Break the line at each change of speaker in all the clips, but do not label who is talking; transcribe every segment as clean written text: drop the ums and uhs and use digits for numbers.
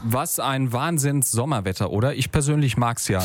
Was ein Wahnsinns-Sommerwetter, oder? Ich persönlich mag's ja.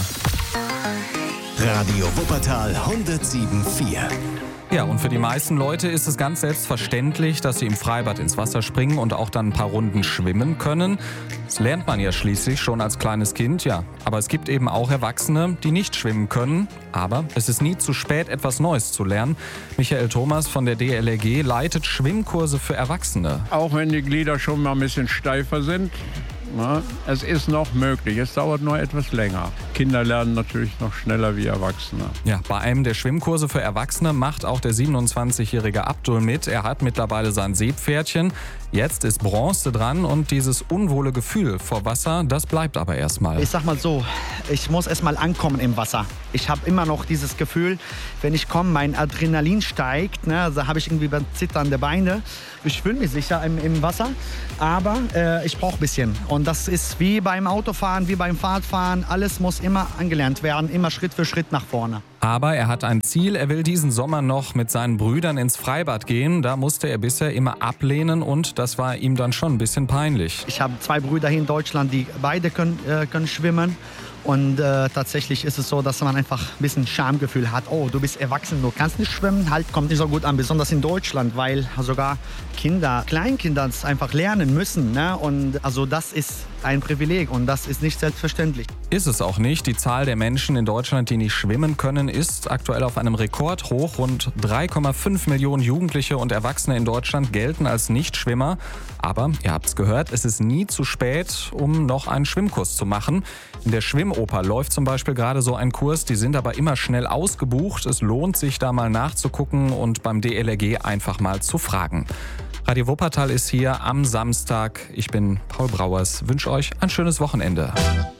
Radio Wuppertal 107.4.
Ja, und für die meisten Leute ist es ganz selbstverständlich, dass sie im Freibad ins Wasser springen und auch dann ein paar Runden schwimmen können. Das lernt man ja schließlich schon als kleines Kind, ja. Aber es gibt eben auch Erwachsene, die nicht schwimmen können. Aber es ist nie zu spät, etwas Neues zu lernen. Michael Thomas von der DLRG leitet Schwimmkurse für Erwachsene.
Auch wenn die Glieder schon mal ein bisschen steifer sind, es ist noch möglich. Es dauert nur etwas länger. Kinder lernen natürlich noch schneller wie Erwachsene.
Ja, bei einem der Schwimmkurse für Erwachsene macht auch der 27-jährige Abdul mit. Er hat mittlerweile sein Seepferdchen. Jetzt ist Bronze dran und dieses unwohle Gefühl vor Wasser, das bleibt aber erstmal.
Ich sag mal so, ich muss erstmal ankommen im Wasser. Ich habe immer noch dieses Gefühl, wenn ich komme, mein Adrenalin steigt. Da habe ich irgendwie zitternde Beine. Ich fühle mich sicher im Wasser, aber ich brauche ein bisschen. Und das ist wie beim Autofahren, wie beim Fahrradfahren. Alles muss immer angelernt werden, immer Schritt für Schritt nach vorne.
Aber er hat ein Ziel, er will diesen Sommer noch mit seinen Brüdern ins Freibad gehen. Da musste er bisher immer ablehnen und das war ihm dann schon ein bisschen peinlich.
Ich habe 2 Brüder hier in Deutschland, die beide können schwimmen. Und tatsächlich ist es so, dass man einfach ein bisschen Schamgefühl hat. Oh, du bist erwachsen, du kannst nicht schwimmen. Halt, kommt nicht so gut an, besonders in Deutschland, weil sogar Kleinkinder es einfach lernen müssen. Ne? Und also das ist ein Privileg und das ist nicht selbstverständlich.
Ist es auch nicht. Die Zahl der Menschen in Deutschland, die nicht schwimmen können, ist aktuell auf einem Rekordhoch. Rund 3,5 Millionen Jugendliche und Erwachsene in Deutschland gelten als Nichtschwimmer. Aber, ihr habt es gehört, es ist nie zu spät, um noch einen Schwimmkurs zu machen. In der Schwimmoper läuft zum Beispiel gerade so ein Kurs, die sind aber immer schnell ausgebucht. Es lohnt sich, da mal nachzugucken und beim DLRG einfach mal zu fragen. Radio Wuppertal ist hier am Samstag. Ich bin Paul Brauers. Wünsche euch ein schönes Wochenende.